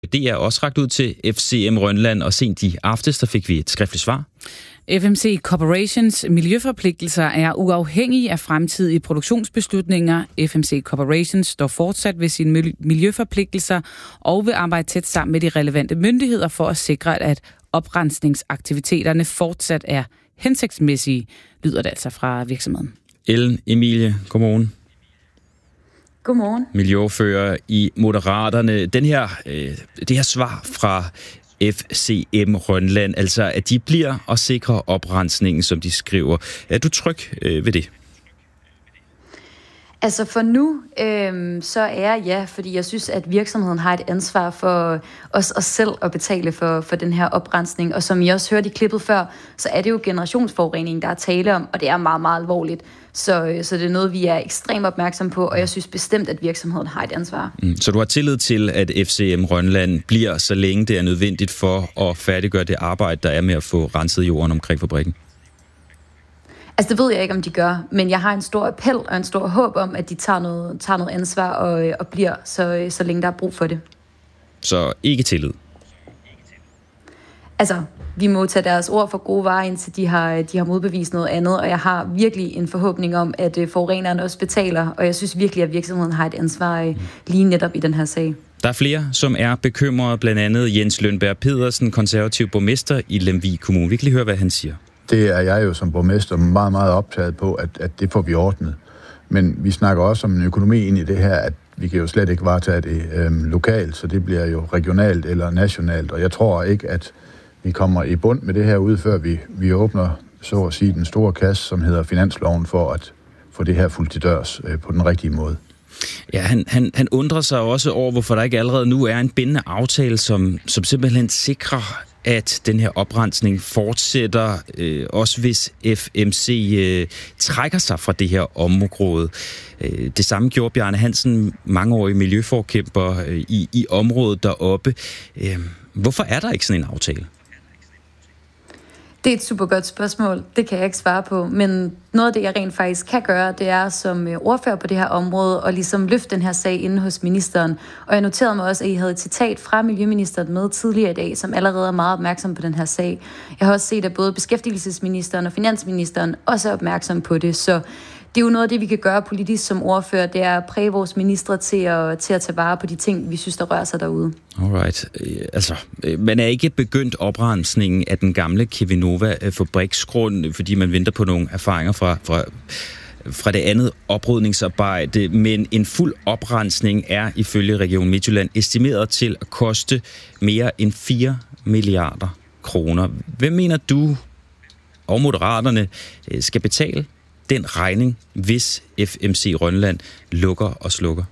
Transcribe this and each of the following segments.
Det er også rakt ud til FCM Rønland, og sent i aftes, der fik vi et skriftligt svar. FMC Corporations miljøforpligtelser er uafhængige af fremtidige produktionsbeslutninger. FMC Corporations står fortsat ved sine miljøforpligtelser og vil arbejde tæt sammen med de relevante myndigheder for at sikre, at oprensningsaktiviteterne fortsat er hensigtsmæssige, lyder det altså fra virksomheden. Ellen Emilie, godmorgen. Godmorgen. Miljøordfører i Moderaterne. Det her svar fra FCM Rønland, altså at de bliver og sikrer oprensningen, som de skriver. Er du tryg ved det? Altså for nu, så er ja, fordi jeg synes, at virksomheden har et ansvar for os selv at betale for den her oprensning. Og som I også hørte i klippet før, så er det jo generationsforurening, der er tale om, og det er meget, meget alvorligt. Så det er noget, vi er ekstremt opmærksom på, og jeg synes bestemt, at virksomheden har et ansvar. Så du har tillid til, at FCM Rønland bliver, så længe det er nødvendigt for at færdiggøre det arbejde, der er med at få renset jorden omkring fabrikken? Altså det ved jeg ikke, om de gør, men jeg har en stor appel og en stor håb om, at de tager noget ansvar og bliver, så længe der er brug for det. Så ikke tillid? Altså, vi må tage deres ord for gode varer, indtil de har modbevist noget andet, og jeg har virkelig en forhåbning om, at forurenerne også betaler, og jeg synes virkelig, at virksomheden har et ansvar lige netop i den her sag. Der er flere, som er bekymrede, blandt andet Jens Lønberg Pedersen, konservativ borgmester i Lemvig Kommune. Vi kan lige høre, hvad han siger. Det er jeg jo som borgmester meget, meget optaget på, at det får vi ordnet. Men vi snakker også om en økonomi ind i det her, at vi kan jo slet ikke varetage det lokalt, så det bliver jo regionalt eller nationalt. Og jeg tror ikke, at vi kommer i bund med det her ud, før vi åbner, så at sige, den store kasse, som hedder finansloven, for at få det her fuldt til dørs på den rigtige måde. Ja, han undrer sig også over, hvorfor der ikke allerede nu er en bindende aftale, som simpelthen sikrer, at den her oprensning fortsætter, også hvis FMC trækker sig fra det her område. Det samme gjorde Bjarne Hansen, mangeårig miljøforkæmper i området deroppe. Hvorfor er der ikke sådan en aftale? Det er et super godt spørgsmål. Det kan jeg ikke svare på. Men noget af det, jeg rent faktisk kan gøre, det er som ordfører på det her område, og ligesom løfte den her sag inde hos ministeren. Og jeg noterede mig også, at I havde et citat fra miljøministeren med tidligere i dag, som allerede er meget opmærksom på den her sag. Jeg har også set, at både beskæftigelsesministeren og finansministeren også er opmærksom på det. Så det er jo noget af det, vi kan gøre politisk som ordfører, det er at præge vores ministre til at tage vare på de ting, vi synes, der rører sig derude. Alright. Altså, man er ikke begyndt oprensningen af den gamle Cheminova-fabriksgrund, fordi man venter på nogle erfaringer fra det andet oprydningsarbejde, men en fuld oprensning er ifølge Region Midtjylland estimeret til at koste mere end 4 milliarder kroner. Hvem mener du og Moderaterne skal betale den regning, hvis FMC Rønland lukker og slukker?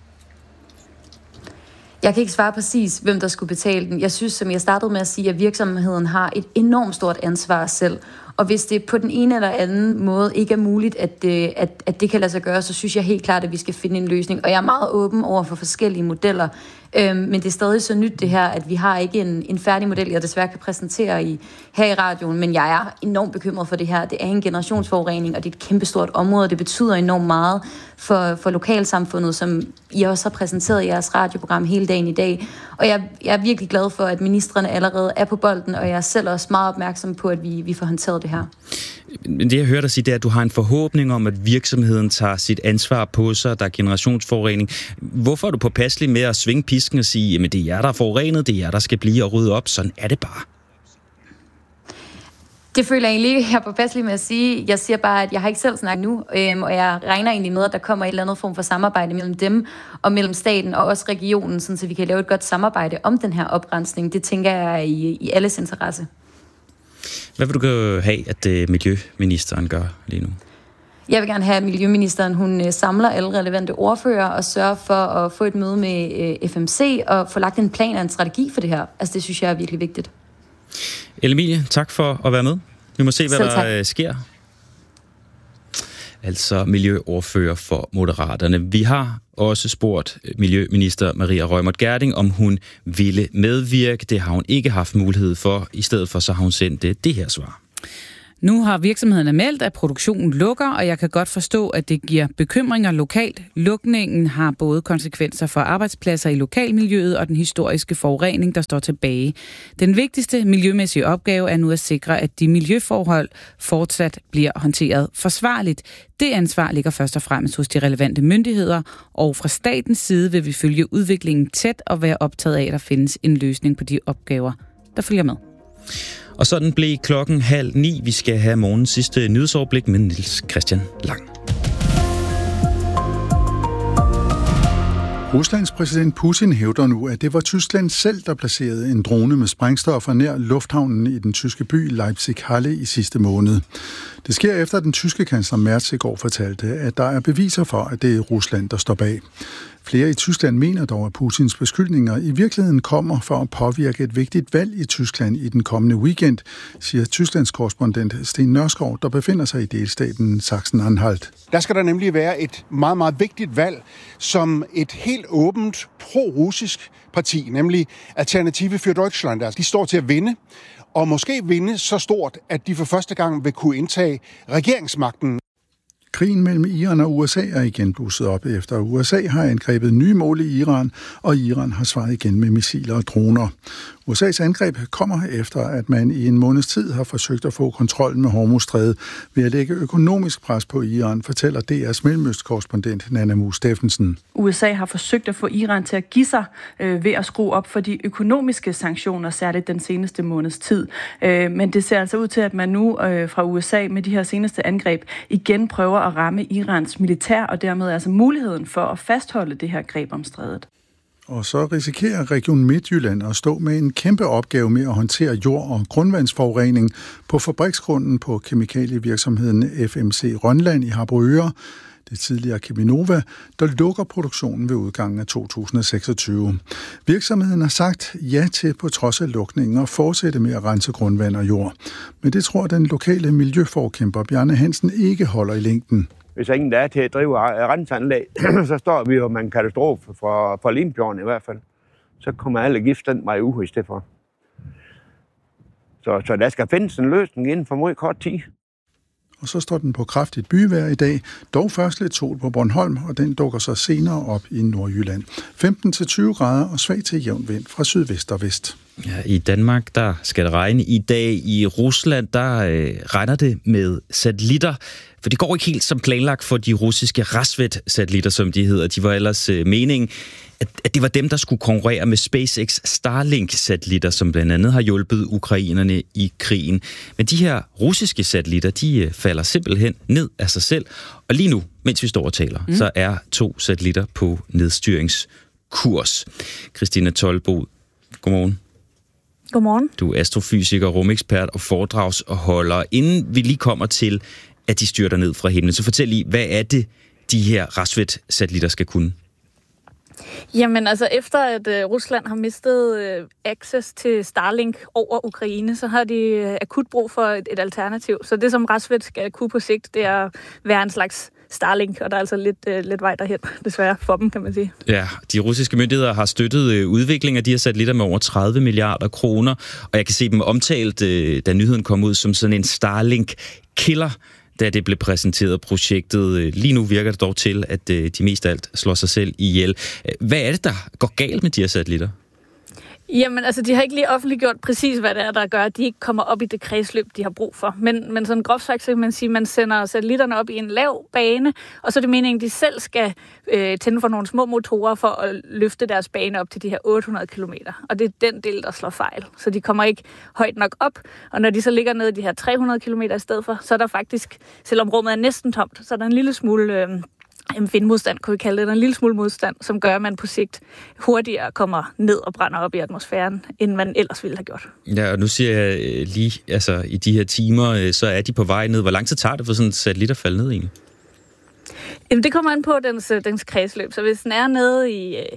Jeg kan ikke svare præcis, hvem der skulle betale den. Jeg synes, som jeg startede med at sige, at virksomheden har et enormt stort ansvar selv. Og hvis det på den ene eller anden måde ikke er muligt, at det kan lade sig gøre, så synes jeg helt klart, at vi skal finde en løsning. Og jeg er meget åben over for forskellige modeller. Men det er stadig så nyt det her, at vi har ikke en færdig model, jeg desværre kan præsentere her i radioen. Men jeg er enormt bekymret for det her. Det er en generationsforurening, og det er et kæmpestort område. Det betyder enormt meget for lokalsamfundet, som I også har præsenteret i jeres radioprogram hele dagen i dag. Og jeg er virkelig glad for, at ministrene allerede er på bolden, og jeg er selv også meget opmærksom på, at vi får håndteret det her. Men det, jeg hørte dig sige, det er, at du har en forhåbning om, at virksomheden tager sit ansvar på sig, der er generationsforurening. Hvorfor er du påpasselig med at svinge pisken og sige, at det er jer, der er forurenet, det er jer, der skal blive og rydde op? Sådan er det bare. Det føler jeg egentlig ikke, jeg er påpasselig med at sige. Jeg siger bare, at jeg har ikke selv snakket nu, og jeg regner egentlig med, at der kommer et eller andet form for samarbejde mellem dem og mellem staten og også regionen, så vi kan lave et godt samarbejde om den her oprensning. Det tænker jeg er i alles interesse. Hvad vil du have, at miljøministeren gør lige nu? Jeg vil gerne have, at miljøministeren hun samler alle relevante ordfører og sørger for at få et møde med FMC og få lagt en plan og en strategi for det her. Altså det synes jeg er virkelig vigtigt. Emilie, tak for at være med. Vi må se, hvad der sker. Altså miljøordfører for Moderaterne. Vi har også spurgt miljøminister Maria Reumert Gjerding, om hun ville medvirke. Det har hun ikke haft mulighed for. I stedet for så har hun sendt det her svar. Nu har virksomhederne meldt, at produktionen lukker, og jeg kan godt forstå, at det giver bekymringer lokalt. Lukningen har både konsekvenser for arbejdspladser i lokalmiljøet og den historiske forurening, der står tilbage. Den vigtigste miljømæssige opgave er nu at sikre, at de miljøforhold fortsat bliver håndteret forsvarligt. Det ansvar ligger først og fremmest hos de relevante myndigheder, og fra statens side vil vi følge udviklingen tæt og være optaget af, at der findes en løsning på de opgaver, der følger med. Og sådan blev klokken 8:30. Vi skal have morgens sidste nyhedsoverblik med Niels Christian Lang. Ruslands præsident Putin hævder nu, at det var Tyskland selv, der placerede en drone med sprængstoffer nær lufthavnen i den tyske by Leipzig-Halle i sidste måned. Det sker efter, at den tyske kansler Merz i går fortalte, at der er beviser for, at det er Rusland, der står bag. Flere i Tyskland mener dog, at Putins beskyldninger i virkeligheden kommer for at påvirke et vigtigt valg i Tyskland i den kommende weekend, siger Tysklands korrespondent Sten Nørskov, der befinder sig i delstaten Sachsen-Anhalt. Der skal der nemlig være et meget, meget vigtigt valg, som et helt åbent pro-russisk parti, nemlig Alternative für Deutschland. De står til at vinde, og måske vinde så stort, at de for første gang vil kunne indtage regeringsmagten. Krigen mellem Iran og USA er igen blusset op, efter USA har angrebet nye mål i Iran, og Iran har svaret igen med missiler og droner. USA's angreb kommer efter, at man i en måneds tid har forsøgt at få kontrollen med Hormuzstrædet ved at lægge økonomisk pres på Iran, fortæller DR's Mellemøstkorrespondent Nana Mu Steffensen. USA har forsøgt at få Iran til at give sig ved at skrue op for de økonomiske sanktioner, særligt den seneste måneds tid. Men det ser altså ud til, at man nu fra USA med de her seneste angreb igen prøver at ramme Irans militær, og dermed altså muligheden for at fastholde det her greb om strædet. Og så risikerer Region Midtjylland at stå med en kæmpe opgave med at håndtere jord- og grundvandsforurening på fabriksgrunden på kemikalievirksomheden FMC Rønland i Harboøre, det tidligere Cheminova, der lukker produktionen ved udgangen af 2026. Virksomheden har sagt ja til på trods af lukningen og fortsætte med at rense grundvand og jord. Men det tror den lokale miljøforkæmper Bjarne Hansen ikke holder i længden. Hvis ingen der er til at drive renseanlæg, så står vi jo med en katastrofe for Limfjorden i hvert fald. Så kommer alle gift den vej ud i stedet for. Så der skal findes en løsning inden for meget kort tid. Og så står den på kraftigt byvejr i dag, dog først lidt sol på Bornholm, og den dukker så senere op i Nordjylland. 15-20 grader og svag til jævn vind fra sydvest og vest. Ja, i Danmark, der skal det regne i dag. I Rusland, der regner det med satellitter. For det går ikke helt som planlagt for de russiske Rasvet-satellitter, som de hedder. De var ellers meningen, at det var dem, der skulle konkurrere med SpaceX Starlink-satellitter, som blandt andet har hjulpet ukrainerne i krigen. Men de her russiske satellitter, de falder simpelthen ned af sig selv. Og lige nu, mens vi står og taler, så er 2 satellitter på nedstyringskurs. Christina Tolbo, godmorgen. Godmorgen. Du er astrofysiker, rumekspert og foredragsholder. Inden vi lige kommer til, at de styrter ned fra himlen, så fortæl lige, hvad er det, de her Rasvet-satellitter skal kunne? Jamen altså, efter at Rusland har mistet access til Starlink over Ukraine, så har de akut brug for et alternativ. Så det, som Rasvet skal kunne på sigt, det er at være en slags Starlink, og der er altså lidt vej derhen, desværre, for dem, kan man sige. Ja, de russiske myndigheder har støttet udvikling af de her satellitter med over 30 milliarder kroner, og jeg kan se dem omtalt, da nyheden kom ud, som sådan en Starlink-killer, da det blev præsenteret projektet. Lige nu virker det dog til, at de mest af alt slår sig selv ihjel. Hvad er det, der går galt med de her satellitter? Jamen, altså, de har ikke lige offentliggjort præcis, hvad det er, der gør, at de ikke kommer op i det kredsløb, de har brug for. Men sådan groft sagt, så kan man sige, at man sender satellitterne op i en lav bane, og så er det meningen, at de selv skal tænde for nogle små motorer for at løfte deres bane op til de her 800 kilometer. Og det er den del, der slår fejl. Så de kommer ikke højt nok op, og når de så ligger nede i de her 300 kilometer i stedet for, så er der faktisk, selvom rummet er næsten tomt, så er der en lille smule vindmodstand, kunne vi kalde det, en lille smule modstand, som gør, at man på sigt hurtigere kommer ned og brænder op i atmosfæren, end man ellers ville have gjort. Ja, og nu siger jeg lige, altså i de her timer, så er de på vej ned. Hvor lang tid tager det for sådan en satellit at falde ned egentlig? Jamen, det kommer an på dens kredsløb. Så hvis den er nede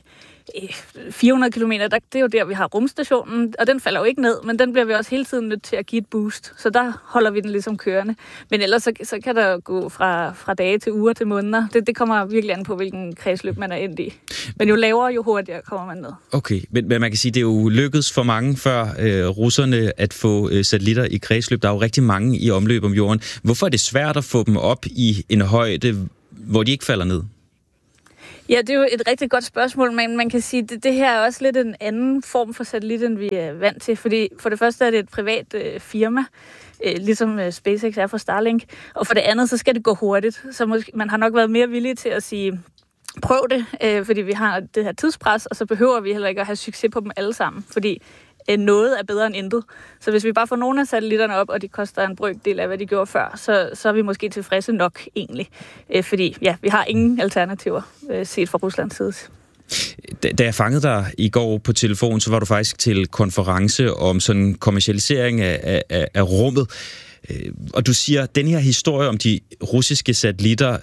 400 kilometer, det er jo der, vi har rumstationen, og den falder jo ikke ned, men den bliver vi også hele tiden nødt til at give et boost. Så der holder vi den ligesom kørende. Men ellers så kan der gå fra dage til uger til måneder. Det kommer virkelig an på, hvilken kredsløb man er endt i. Men jo lavere, jo hurtigere kommer man ned. Okay, men man kan sige, det er jo lykkedes for mange før russerne at få satellitter i kredsløb. Der er jo rigtig mange i omløb om jorden. Hvorfor er det svært at få dem op i en højde, hvor de ikke falder ned? Ja, det er jo et rigtig godt spørgsmål, men man kan sige, at det her er også lidt en anden form for satellit, end vi er vant til. Fordi for det første er det et privat firma, ligesom SpaceX er for Starlink. Og for det andet, så skal det gå hurtigt. Så man har nok været mere villig til at sige, prøv det, fordi vi har det her tidspres, og så behøver vi heller ikke at have succes på dem alle sammen. Fordi noget er bedre end intet. Så hvis vi bare får nogle af satellitterne op, og de koster en brøkdel af, hvad de gjorde før, så er vi måske tilfredse nok egentlig. Fordi ja, vi har ingen alternativer set fra Ruslands side. Da jeg fangede dig i går på telefon, så var du faktisk til konference om sådan kommercialisering af rummet. Og du siger, at den her historie om de russiske satellitter,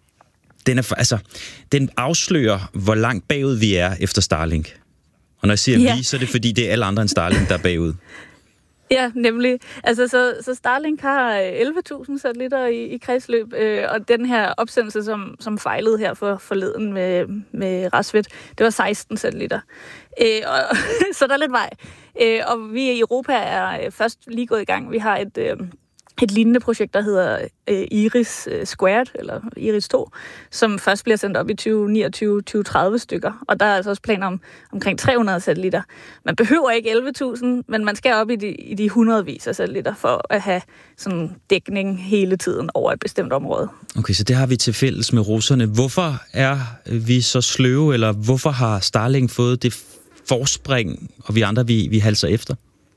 den afslører, hvor langt bagud vi er efter Starlink. Og når jeg siger vi, så er det fordi, det er alle andre end Starlink, der er bagud. Ja, nemlig. Altså, så Starlink har 11.000 satellitter i kredsløb, og den her opsendelse, som fejlede her forleden med Rasvet, det var 16 satellitter. Så der er lidt vej. Og vi i Europa er først lige gået i gang. Vi har et lignende projekt, der hedder Iris Squared, eller Iris 2, som først bliver sendt op i 2029-2030 stykker. Og der er altså også planer om omkring 300 satellitter. Man behøver ikke 11.000, men man skal op i de hundredvis af satellitter for at have sådan dækning hele tiden over et bestemt område. Okay, så det har vi til fælles med russerne. Hvorfor er vi så sløve, eller hvorfor har Starlink fået det forspring, og vi andre, vi halser efter?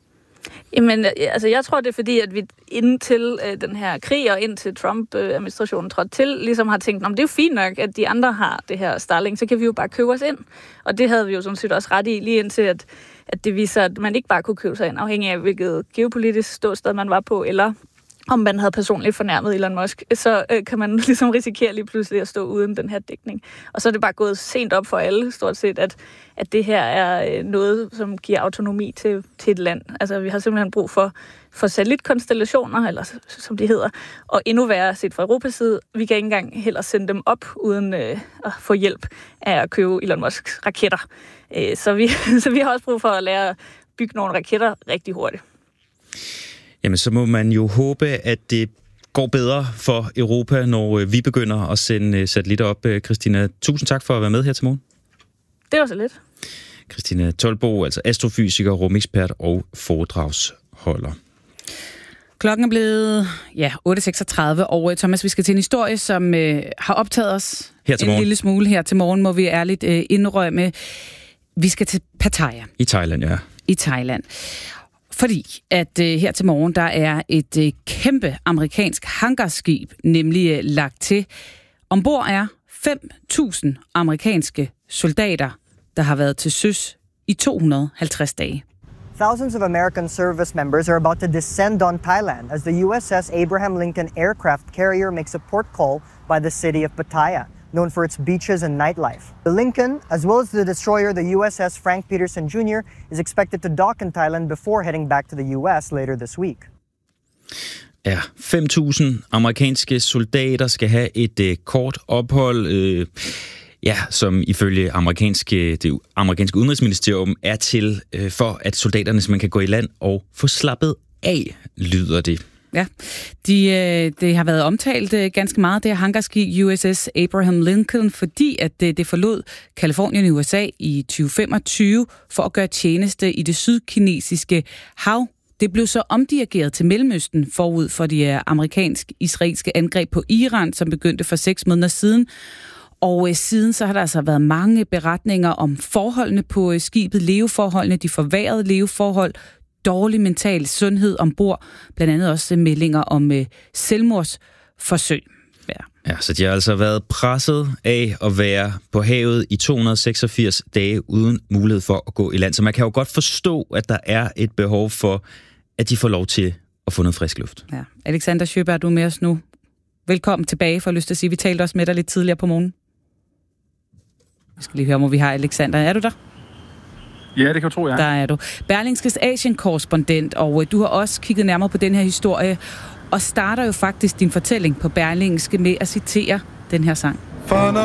Jamen, altså jeg tror, det er fordi, at vi indtil den her krig og indtil Trump-administrationen trådte til, ligesom har tænkt, det er jo fint nok, at de andre har det her Starlink, så kan vi jo bare købe os ind. Og det havde vi jo sådan set også ret i, lige indtil at det viser, at man ikke bare kunne købe sig ind, afhængig af hvilket geopolitisk ståsted man var på, eller om man havde personligt fornærmet Elon Musk, så kan man ligesom risikere lige pludselig at stå uden den her dækning. Og så er det bare gået sent op for alle, stort set, at det her er noget, som giver autonomi til et land. Altså, vi har simpelthen brug for satellitkonstellationer, eller som de hedder, og endnu værre set fra Europas side, vi kan ikke engang heller sende dem op, uden at få hjælp af at købe Elon Musks raketter. Så vi har også brug for at lære at bygge nogle raketter rigtig hurtigt. Jamen, så må man jo håbe, at det går bedre for Europa, når vi begynder at sende satellitter op. Christina, tusind tak for at være med her til morgen. Det var så lidt. Christina Tolbo, altså astrofysiker, rumekspert og foredragsholder. Klokken er blevet 8.36, og Thomas, vi skal til en historie, som har optaget os en lille smule her til morgen, må vi ærligt indrømme. Vi skal til Pattaya. I Thailand, ja. I Thailand. Fordi at her til morgen, der er et kæmpe amerikansk hangarskib nemlig lagt til. Ombord er 5.000 amerikanske soldater, der har været til søs i 250 dage. Thousands of American service members are about to descend on Thailand as the USS Abraham Lincoln aircraft carrier makes a port call by the city of Pattaya, known for its beaches and nightlife. The Lincoln, as well as the destroyer, the USS Frank Peterson Jr., is expected to dock in Thailand before heading back to the US later this week. Ja, 5.000 amerikanske soldater skal have et kort ophold, som ifølge det amerikanske udenrigsministerium er til for, at soldaterne simpelthen kan gå i land og få slappet af, lyder det. Ja, det har været omtalt ganske meget, det her hangarskib USS Abraham Lincoln, fordi at det forlod Californien i USA i 2025 for at gøre tjeneste i det sydkinesiske hav. Det blev så omdirigeret til Mellemøsten forud for de amerikansk-israelske angreb på Iran, som begyndte for 6 måneder siden. Og siden så har der altså været mange beretninger om forholdene på skibet, leveforholdene, de forværrede leveforhold, dårlig mental sundhed ombord, blandt andet også meldinger om selvmordsforsøg. Ja, så de har altså været presset af at være på havet i 286 dage uden mulighed for at gå i land. Så man kan jo godt forstå, at der er et behov for, at de får lov til at få noget frisk luft. Ja. Alexander Sjøberg, du er med os nu. Velkommen tilbage, for lyst til at sige. Vi talte også med dig lidt tidligere på morgen. Vi skal lige høre, hvor vi har Alexander. Er du der? Ja, det kan jeg tro, ja. Der er du. Berlingskes Asien-korrespondent, og du har også kigget nærmere på den her historie, og starter jo faktisk din fortælling på Berlingske med at citere den her sang.